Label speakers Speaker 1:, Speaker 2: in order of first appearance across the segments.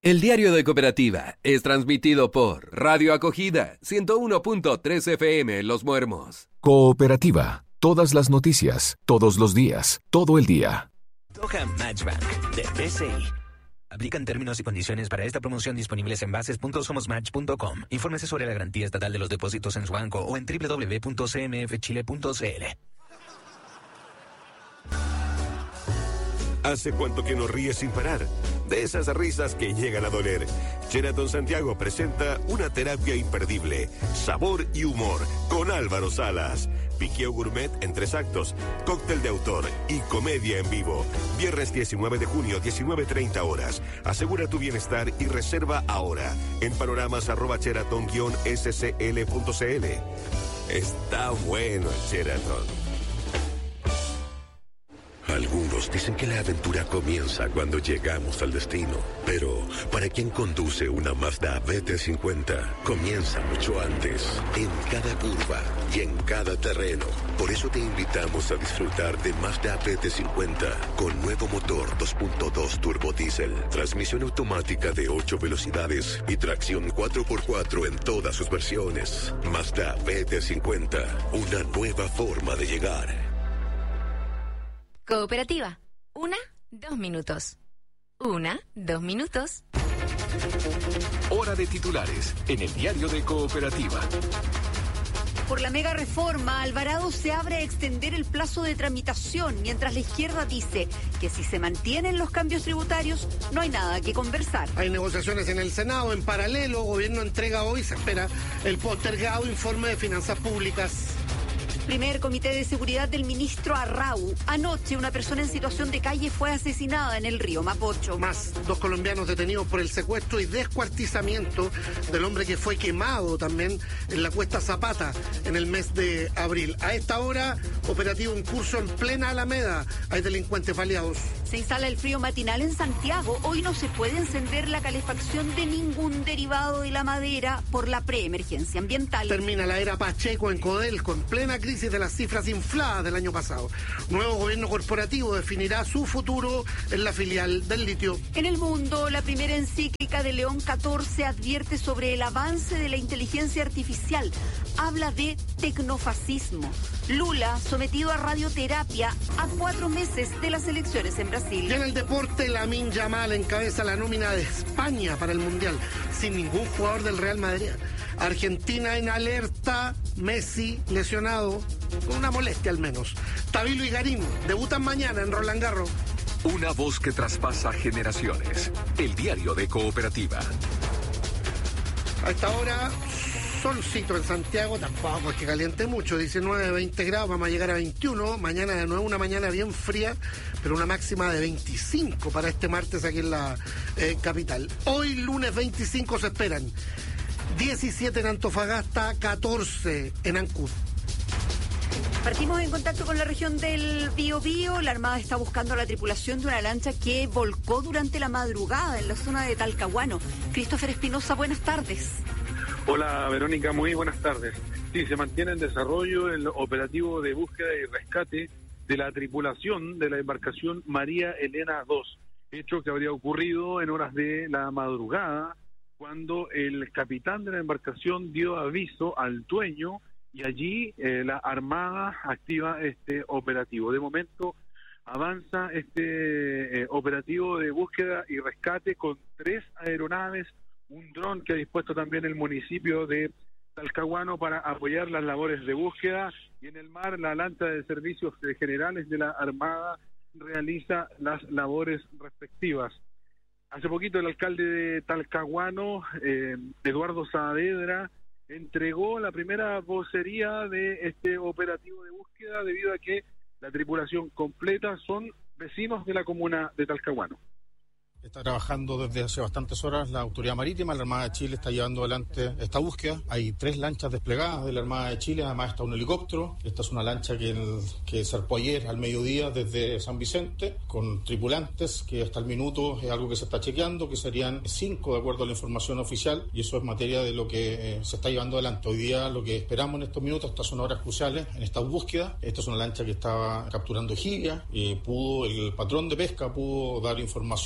Speaker 1: El Diario de Cooperativa es transmitido por Radio Acogida 101.3 FM Los Muermos.
Speaker 2: Cooperativa. Todas las noticias, todos los días, todo el día.
Speaker 3: Toca Matchbank de BCI. Aplican términos y condiciones para esta promoción disponibles en bases.somosmatch.com. Infórmese sobre la garantía estatal de los depósitos en su banco o en www.cmfchile.cl.
Speaker 4: ¿Hace cuánto que no ríes sin parar? De esas risas que llegan a doler. Sheraton Santiago presenta una terapia imperdible. Sabor y humor con Álvaro Salas. Piqueo gourmet en 3 actos, cóctel de autor y comedia en vivo. Viernes 19 de junio, 19:30 horas. Asegura tu bienestar y reserva ahora en panoramas@sheraton-scl.cl. Está bueno el Sheraton. Algunos dicen que la aventura comienza cuando llegamos al destino, pero para quien conduce una Mazda BT50, comienza mucho antes, en cada curva y en cada terreno. Por eso te invitamos a disfrutar de Mazda BT50 con nuevo motor 2.2 turbo diésel, transmisión automática de 8 velocidades y tracción 4x4 en todas sus versiones. Mazda BT50, una nueva forma de llegar.
Speaker 5: Cooperativa. 2 minutos. 2 minutos.
Speaker 2: Hora de titulares en el Diario de Cooperativa.
Speaker 6: Por la mega reforma, Alvarado se abre a extender el plazo de tramitación, mientras la izquierda dice que si se mantienen los cambios tributarios, no hay nada que conversar.
Speaker 7: Hay negociaciones en el Senado. En paralelo, gobierno entrega hoy, se espera, el postergado informe de finanzas públicas.
Speaker 6: Primer comité de seguridad del ministro Arrau. Anoche una persona en situación de calle fue asesinada en el río Mapocho.
Speaker 7: Más 2 colombianos detenidos por el secuestro y descuartizamiento del hombre que fue quemado también en la Cuesta Zapata en el mes de abril. A esta hora, operativo en curso en plena Alameda. Hay delincuentes baleados.
Speaker 6: Se instala el frío matinal en Santiago. Hoy no se puede encender la calefacción de ningún derivado de la madera por la preemergencia ambiental.
Speaker 7: Termina la era Pacheco en Codelco, en plena crisis de las cifras infladas del año pasado. Nuevo gobierno corporativo definirá su futuro en la filial del litio.
Speaker 6: En el mundo, la primera encíclica de León XIV advierte sobre el avance de la inteligencia artificial. Habla de tecnofascismo. Lula, sometido a radioterapia a 4 meses de las elecciones en Brasil.
Speaker 7: Y en el deporte, Lamine Yamal encabeza la nómina de España para el Mundial, sin ningún jugador del Real Madrid. Argentina en alerta, Messi lesionado, con una molestia al menos. Tabilo y Garín debutan mañana en Roland Garros.
Speaker 2: Una voz que traspasa generaciones. El Diario de Cooperativa.
Speaker 7: A esta hora, solcito en Santiago, tampoco es que caliente mucho, 19, 20 grados, vamos a llegar a 21. Mañana de nuevo una mañana bien fría, pero una máxima de 25 para este martes aquí en la capital. Hoy, lunes 25, se esperan 17 en Antofagasta, 14 en Ancud.
Speaker 6: Partimos en contacto con la región del Biobío. La Armada está buscando a la tripulación de una lancha que volcó durante la madrugada en la zona de Talcahuano. Christopher Espinosa, buenas tardes.
Speaker 8: Hola Verónica, muy buenas tardes. Sí, se mantiene en desarrollo el operativo de búsqueda y rescate de la tripulación de la embarcación María Elena II, hecho que habría ocurrido en horas de la madrugada, cuando el capitán de la embarcación dio aviso al dueño y allí la Armada activa este operativo. De momento avanza este operativo de búsqueda y rescate con 3 aeronaves, un dron que ha dispuesto también el municipio de Talcahuano para apoyar las labores de búsqueda, y en el mar la lancha de servicios generales de la Armada realiza las labores respectivas. Hace poquito el alcalde de Talcahuano, Eduardo Saavedra, entregó la primera vocería de este operativo de búsqueda debido a que la tripulación completa son vecinos de la comuna de Talcahuano.
Speaker 9: Está trabajando desde hace bastantes horas la Autoridad Marítima. La Armada de Chile está llevando adelante esta búsqueda. Hay 3 lanchas desplegadas de la Armada de Chile, además está un helicóptero. Esta es una lancha que zarpó ayer al mediodía desde San Vicente, con tripulantes, que hasta el minuto es algo que se está chequeando, que serían 5 de acuerdo a la información oficial, y eso es materia de lo que se está llevando adelante. Hoy día lo que esperamos en estos minutos, estas son horas cruciales en esta búsqueda. Esta es una lancha que estaba capturando jibia, y el patrón de pesca pudo dar información a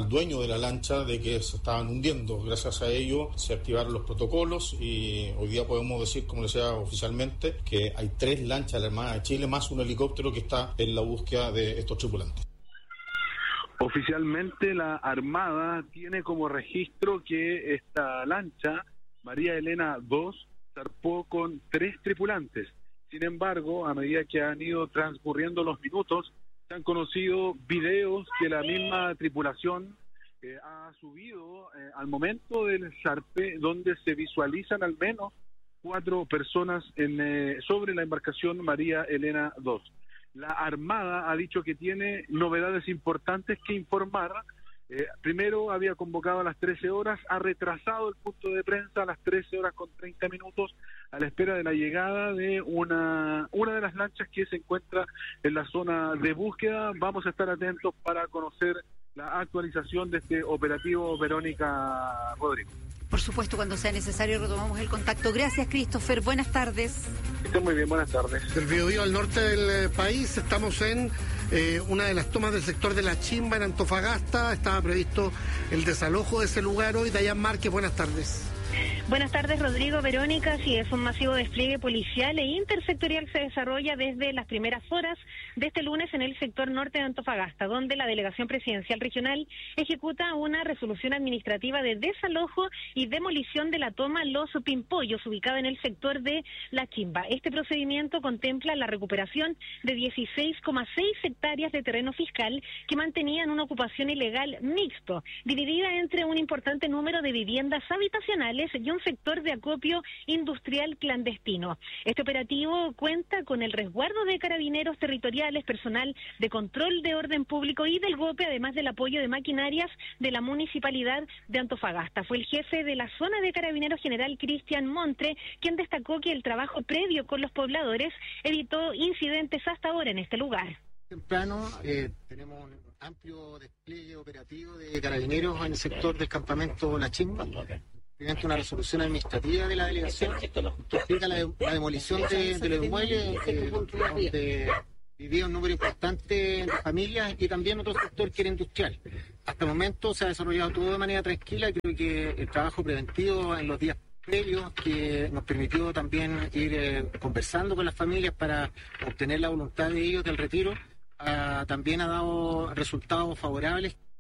Speaker 9: al dueño de la lancha de que se estaban hundiendo. Gracias a ello se activaron los protocolos y hoy día podemos decir, como decía oficialmente, que hay 3 lanchas de la Armada de Chile más un helicóptero que está en la búsqueda de estos tripulantes.
Speaker 8: Oficialmente la Armada tiene como registro que esta lancha, María Elena 2, zarpó con 3 tripulantes. Sin embargo, a medida que han ido transcurriendo los minutos, se han conocido videos que la misma tripulación ha subido al momento del zarpe, donde se visualizan al menos 4 personas sobre la embarcación María Elena 2. La Armada ha dicho que tiene novedades importantes que informar. Primero había convocado a las 13 horas, ha retrasado el punto de prensa a las 13 horas con 30 minutos a la espera de la llegada de una de las lanchas que se encuentra en la zona de búsqueda. Vamos a estar atentos para conocer la actualización de este operativo, Verónica, Rodrigo.
Speaker 6: Por supuesto, cuando sea necesario retomamos el contacto. Gracias, Christopher. Buenas tardes.
Speaker 8: Estén muy bien, buenas tardes.
Speaker 7: Del Biobío al norte del país, estamos en una de las tomas del sector de La Chimba, en Antofagasta. Estaba previsto el desalojo de ese lugar hoy. Dayan Márquez, buenas tardes.
Speaker 10: Buenas tardes, Rodrigo, Verónica. Sí, es un masivo despliegue policial e intersectorial se desarrolla desde las primeras horas de este lunes en el sector norte de Antofagasta, donde la Delegación Presidencial Regional ejecuta una resolución administrativa de desalojo y demolición de la toma Los Pimpollos, ubicada en el sector de La Chimba. Este procedimiento contempla la recuperación de 16,6 hectáreas de terreno fiscal que mantenían una ocupación ilegal mixto, dividida entre un importante número de viviendas habitacionales y un sector de acopio industrial clandestino. Este operativo cuenta con el resguardo de carabineros territoriales, personal de control de orden público y del GOPE, además del apoyo de maquinarias de la Municipalidad de Antofagasta. Fue el jefe de la zona de Carabineros General Cristian Montre quien destacó que el trabajo previo con los pobladores evitó incidentes hasta ahora en este lugar.
Speaker 11: Temprano tenemos un amplio despliegue operativo de carabineros en el sector del campamento La Chimba. Mediante una resolución administrativa de la delegación que explica la demolición de los inmuebles donde vivía un número importante de familias y también otro sector que era industrial. Hasta el momento se ha desarrollado todo de manera tranquila. Creo que el trabajo preventivo en los días previos que nos permitió también ir conversando con las familias para obtener la voluntad de ellos del retiro también ha dado resultados favorables.